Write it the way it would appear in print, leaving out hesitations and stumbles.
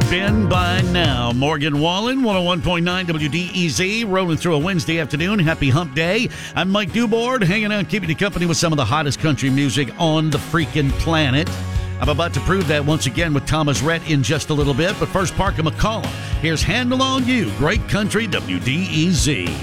been by now. Morgan Wallen, 101.9 WDEZ, rolling through a Wednesday afternoon. Happy hump day. I'm Mike Dubord, hanging out, keeping you company with some of the hottest country music on the freaking planet. I'm about to prove that once again with Thomas Rhett in just a little bit. But first, Parker McCollum. Here's Handle on You, Great Country WDEZ.